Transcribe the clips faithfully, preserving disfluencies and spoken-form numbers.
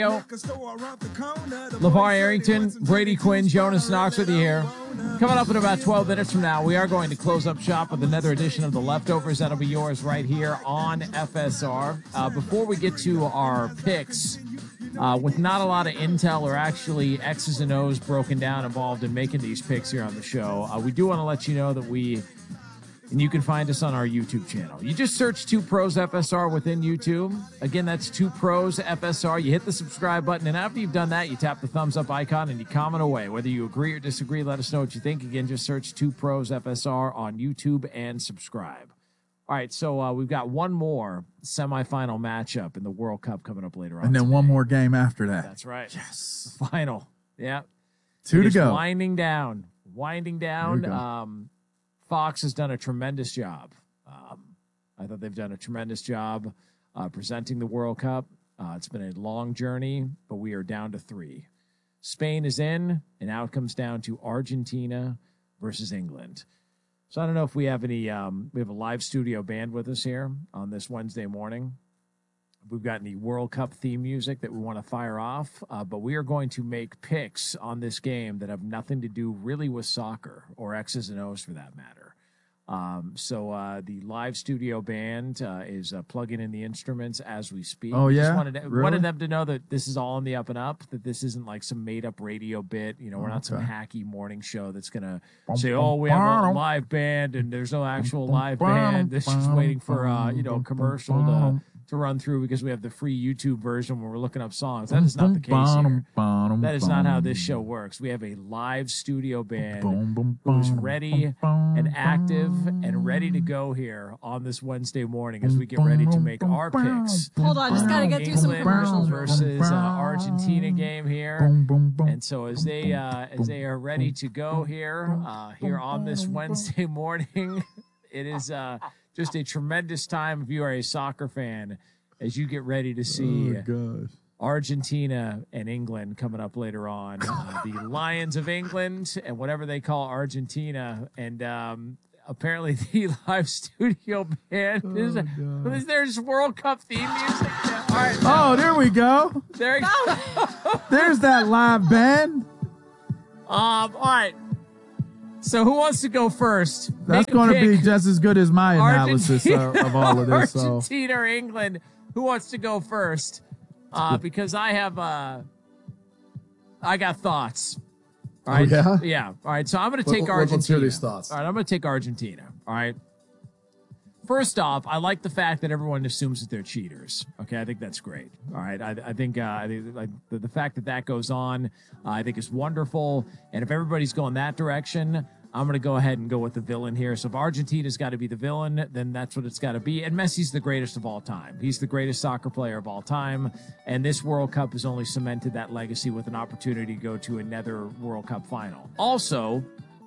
LeVar Arrington, Brady Quinn, Jonas Knox with you here. Coming up in about twelve minutes from now, we are going to close up shop with another edition of The Leftovers. That'll be yours right here on F S R. Uh, before we get to our picks, uh, with not a lot of intel or actually X's and O's broken down involved in making these picks here on the show, uh, we do want to let you know that we... And you can find us on our YouTube channel. You just search Two Pros F S R within YouTube. Again, that's Two Pros F S R. You hit the subscribe button, and after you've done that, you tap the thumbs up icon and you comment away. Whether you agree or disagree, let us know what you think. Again, just search Two Pros F S R on YouTube and subscribe. All right, so uh, we've got one more semifinal matchup in the World Cup coming up later on. And then today. one more game after that. That's right. Yes. Final. Yeah. Two it to is go. Winding down. Winding down. Go. Um, Fox has done a tremendous job. Um, I thought they've done a tremendous job uh, presenting the World Cup. Uh, it's been a long journey, but we are down to three. Spain is in, and now it comes down to Argentina versus England. So I don't know if we have any, um, we have a live studio band with us here on this Wednesday morning. We've got any World Cup theme music that we want to fire off, uh, but we are going to make picks on this game that have nothing to do really with soccer or X's and O's for that matter. Um, so uh, the live studio band uh, is uh, plugging in the instruments as we speak. Oh, We yeah? Just wanted, to, Really? wanted them to know that this is all on the up and up, that this isn't like some made-up radio bit. You know, we're not some Okay. hacky morning show that's going to Bum, say, bum, oh, we have a bum. live band, and there's no actual Bum, live bum, band. This is just bum, waiting for, uh, bum, you know, a bum, commercial bum. to to run through because we have the free YouTube version where we're looking up songs. That is not the case here. That is not how this show works. We have a live studio band who's ready and active and ready to go here on this Wednesday morning as we get ready to make our picks. Hold on, just gotta get through some England commercials. versus uh, Argentina game here. And so as they uh, as they are ready to go here uh, here on this Wednesday morning, it is uh, just a tremendous time if you are a soccer fan as you get ready to see Oh, gosh. Argentina and England coming up later on. Uh, the Lions of England and whatever they call Argentina. And um, apparently the live studio band is, Oh, is there just World Cup theme music? Yeah, all right. Oh, there we go. There you go. There's that live band. Um, all right. So who wants to go first? That's Make a going to be pick. just as good as my analysis of, Argentina, of all of this. So. Argentina or England? Who wants to go first? Uh, because I have, uh, I got thoughts. All right. Oh, yeah? Yeah. All right. So I'm going to Let- take let- Argentina. let's hear these thoughts. All right. I'm going to take Argentina. All right. First off, I like the fact that everyone assumes that they're cheaters. Okay, I think that's great. All right, I, I think uh, I think like the, the fact that that goes on, uh, I think is wonderful. And if everybody's going that direction, I'm going to go ahead and go with the villain here. So if Argentina's got to be the villain, then that's what it's got to be. And Messi's the greatest of all time. He's the greatest soccer player of all time. And this World Cup has only cemented that legacy with an opportunity to go to another World Cup final. Also,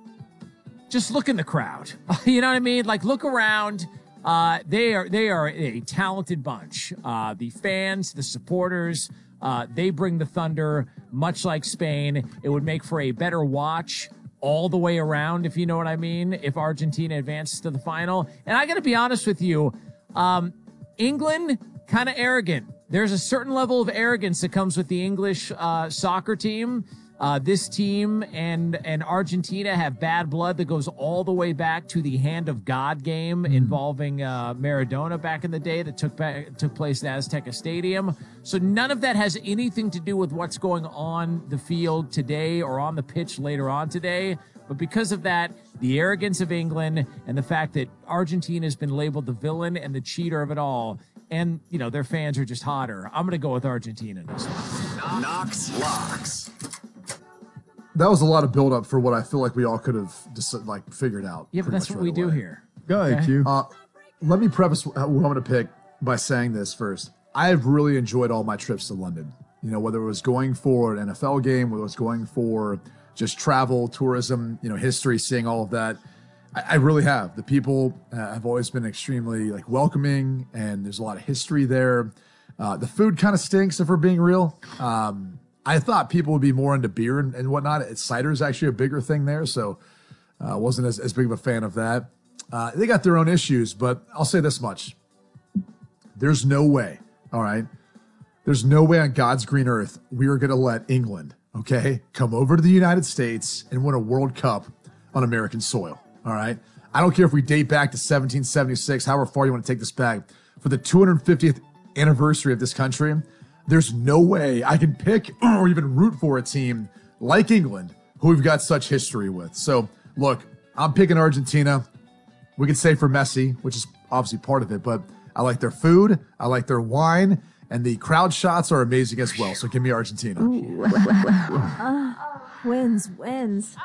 just look in the crowd. You know what I mean? Like, look around. Uh, they are they are a talented bunch. Uh, the fans, the supporters, uh, they bring the thunder, much like Spain. It would make for a better watch all the way around, if you know what I mean, if Argentina advances to the final. And I got to be honest with you, um, England, kind of arrogant. There's a certain level of arrogance that comes with the English uh, soccer team. Uh, this team and and Argentina have bad blood that goes all the way back to the Hand of God game involving uh, Maradona back in the day that took back, took place at Azteca Stadium. So none of that has anything to do with what's going on the field today or on the pitch later on today. But because of that, the arrogance of England and the fact that Argentina has been labeled the villain and the cheater of it all, and, you know, their fans are just hotter, I'm going to go with Argentina this one. Knox Locks. That was a lot of buildup for what I feel like we all could have just like figured out. Yeah, but pretty that's much what we right do away. here. Go ahead, Okay. Q. Uh, let me preface what I'm going to pick by saying this first. I have really enjoyed all my trips to London. You know, whether it was going for an N F L game, whether it was going for just travel, tourism, you know, history, seeing all of that. I, I really have. The people uh, have always been extremely like welcoming, and there's a lot of history there. Uh, the food kind of stinks, if we're being real. Um, I thought people would be more into beer and, and whatnot. Cider is actually a bigger thing there, so I uh, wasn't as, as big of a fan of that. Uh, they got their own issues, but I'll say this much. There's no way, all right, There's no way on God's green earth we are going to let England, okay, come over to the United States and win a World Cup on American soil, all right? I don't care if we date back to seventeen seventy-six, however far you want to take this back. For the two hundred fiftieth anniversary of this country, there's no way I can pick or even root for a team like England who we've got such history with. So, look, I'm picking Argentina. We could say for Messi, which is obviously part of it, but I like their food, I like their wine, and the crowd shots are amazing as well. So give me Argentina. uh, wins, wins.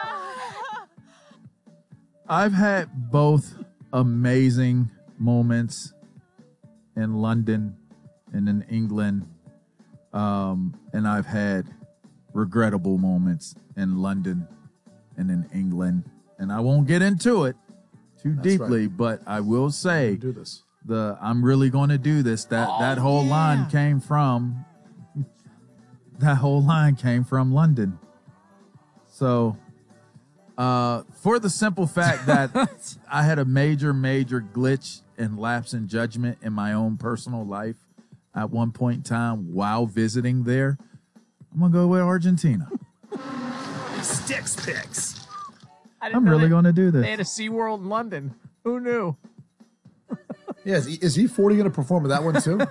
I've had both amazing moments in London and in England, um, and I've had regrettable moments in London and in England, and I won't get into it too That's deeply, right. but I will say do this. the I'm really going to do this. That Oh, that whole yeah. line came from that whole line came from London. So, uh, for the simple fact that I had a major, major glitch and lapse in judgment in my own personal life at one point in time while visiting there, I'm gonna go with Argentina. Sticks picks. I didn't I'm know really they- going to do They had this. a SeaWorld in London. Who knew? Yeah, is, is E forty going to perform at that one too?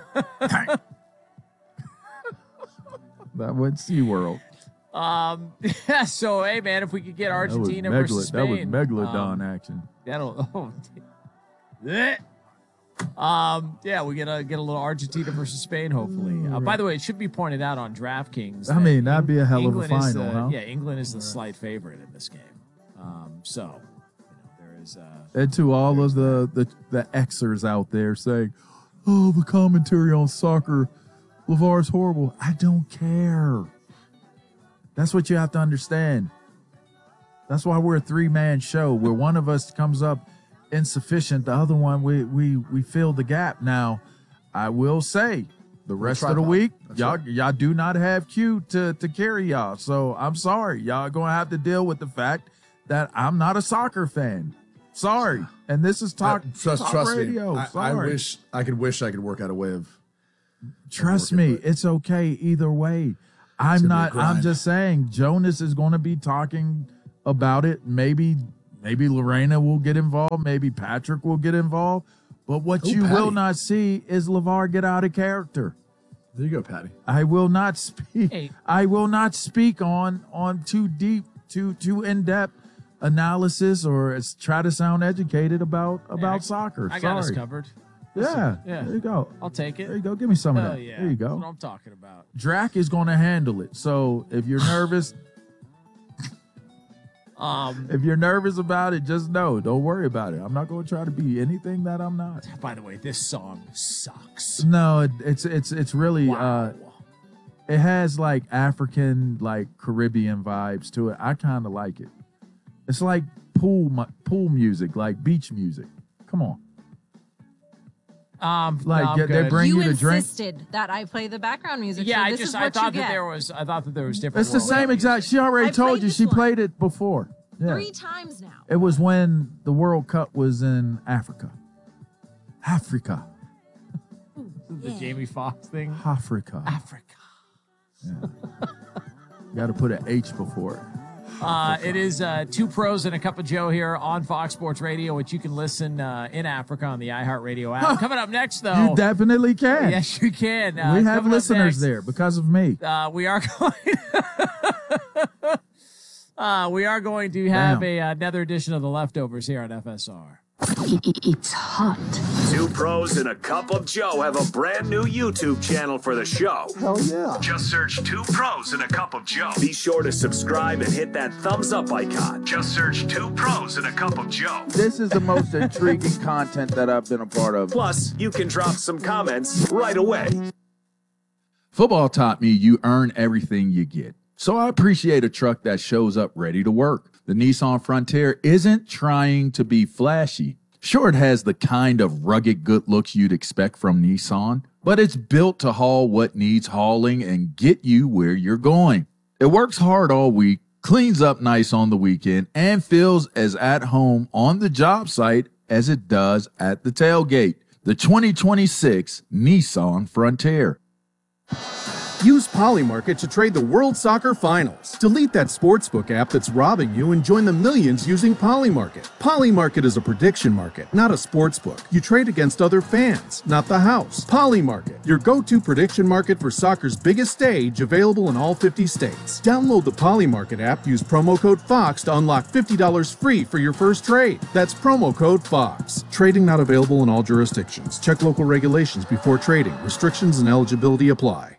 That would SeaWorld. Um, yeah, so, hey, man, if we could get Argentina that was, versus megalo- Spain. that was Megalodon um, action. That'll. Oh, bleh. um, yeah, we get a get a little Argentina versus Spain, hopefully. Uh, by the way, it should be pointed out on DraftKings. I that mean, that'd be a hell of a England is final, the- huh? Yeah, England is the slight favorite in this game. Um, so you know, there is. Uh, And to all of the, the, the Xers out there saying, oh, the commentary on soccer, LeVar's horrible. I don't care. That's what you have to understand. That's why we're a three-man show where one of us comes up insufficient. The other one, we we we fill the gap. Now, I will say, the rest of the tripod. week, That's y'all right. y'all do not have Q to, to carry y'all. So I'm sorry. Y'all going to have to deal with the fact that I'm not a soccer fan. Sorry. And this is talk, I- trust talk trust radio. me. I, I Sorry. wish I could wish I could work out a way of. Trust working, me, but- it's okay either way. I'm gonna be a not, I'm grind. just saying Jonas is going to be talking about it. Maybe, maybe Lorena will get involved. Maybe Patrick will get involved. But what Ooh, you will Patty. not see is LeVar get out of character. There you go, Patty. I will not speak. Hey. I will not speak on on too deep, too too in depth analysis or s- try to sound educated about about I- soccer. I got us Sorry. covered. Yeah, Yeah. there you go. I'll take it. There you go. Give me some of Hell that. yeah. There you That's go. what I'm talking about. Drac is going to handle it. So if you're nervous, Um, if you're nervous about it, just know. Don't worry about it. I'm not going to try to be anything that I'm not. by the way, this song sucks. No, it, it's it's it's really Wow. uh, it has like African, like Caribbean vibes to it. I kind of like it. It's like pool mu- pool music, like beach music. Come on, Um, Like, no, I'm yeah, they good. bring You you to drink. insisted that I play the background music. Yeah, so I this just is I what you thought that get. there was I thought that there was different. It's the world same music. exact. She already I told played you this she one. played it before. Yeah. Three times now. It was when the World Cup was in Africa. Africa. The Jamie Foxx thing. Africa. Africa. Got to put an H before it. Uh, it is uh, Two Pros and a Cup of Joe here on Fox Sports Radio, which you can listen uh, in Africa on the iHeartRadio app. Coming up next, though. You definitely can. Yes, you can. Uh, we have coming up listeners next, there because of me. Uh, we are going. uh, we are going to have Damn. a another edition of the Leftovers here on F S R. It's hot. Two Pros and a Cup of Joe have a brand new YouTube channel for the show. Hell yeah. Just search Two Pros and a Cup of Joe. Be sure to subscribe and hit that thumbs up icon. Just search Two Pros and a Cup of Joe. This is the most intriguing content that I've been a part of. Plus, you can drop some comments right away. Football taught me you earn everything you get. So I appreciate a truck that shows up ready to work. The Nissan Frontier isn't trying to be flashy. Sure, it has the kind of rugged good looks you'd expect from Nissan, but it's built to haul what needs hauling and get you where you're going. It works hard all week, cleans up nice on the weekend, and feels as at home on the job site as it does at the tailgate. The twenty twenty-six Nissan Frontier. Use Polymarket to trade the World Soccer Finals. Delete that sportsbook app that's robbing you and join the millions using Polymarket. Polymarket is a prediction market, not a sportsbook. You trade against other fans, not the house. Polymarket, your go-to prediction market for soccer's biggest stage, available in all fifty states. Download the Polymarket app, use promo code FOX to unlock fifty dollars free for your first trade. That's promo code FOX. Trading not available in all jurisdictions. Check local regulations before trading. Restrictions and eligibility apply.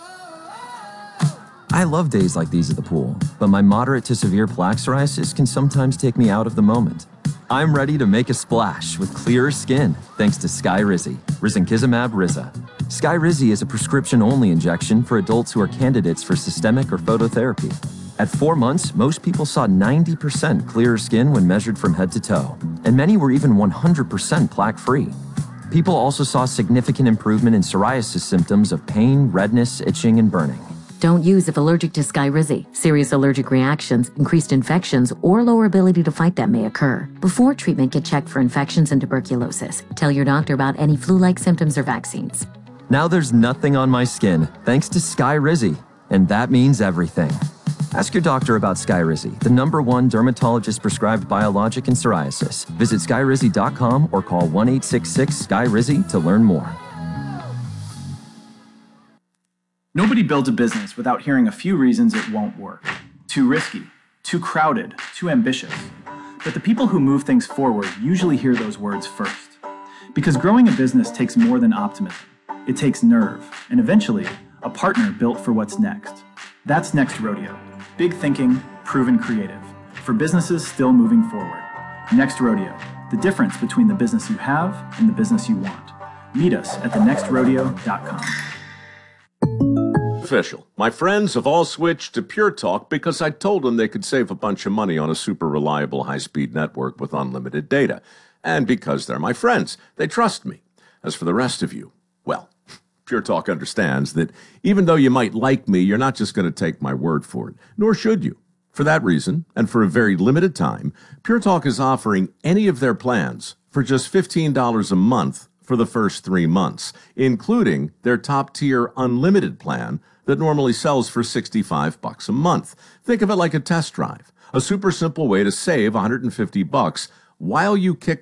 I love days like these at the pool, but my moderate to severe plaque psoriasis can sometimes take me out of the moment. I'm ready to make a splash with clearer skin thanks to Skyrizi, risankizumab Riza. Skyrizi is a prescription-only injection for adults who are candidates for systemic or phototherapy. At four months, most people saw ninety percent clearer skin when measured from head to toe, and many were even one hundred percent plaque-free. People also saw significant improvement in psoriasis symptoms of pain, redness, itching, and burning. Don't use if allergic to Skyrizi. Serious allergic reactions, increased infections, or lower ability to fight them may occur. Before treatment, get checked for infections and tuberculosis. Tell your doctor about any flu-like symptoms or vaccines. Now there's nothing on my skin thanks to Skyrizi, and that means everything. Ask your doctor about Skyrizi, the number one dermatologist-prescribed biologic in psoriasis. Visit skyrizi dot com or call one eight six six Skyrizi to learn more. Nobody builds a business without hearing a few reasons it won't work. Too risky, too crowded, too ambitious. But the people who move things forward usually hear those words first. Because growing a business takes more than optimism. It takes nerve, and eventually, a partner built for what's next. That's Next Rodeo. Big thinking, proven creative. For businesses still moving forward. Next Rodeo. The difference between the business you have and the business you want. Meet us at the next rodeo dot com. Official. My friends have all switched to Pure Talk because I told them they could save a bunch of money on a super reliable high-speed network with unlimited data. And because they're my friends, they trust me. As for the rest of you, well, Pure Talk understands that even though you might like me, you're not just going to take my word for it, nor should you. For that reason, and for a very limited time, Pure Talk is offering any of their plans for just fifteen dollars a month for the first three months, including their top-tier unlimited plan that normally sells for sixty-five bucks a month. Think of it like a test drive, a super simple way to save one hundred fifty bucks while you kick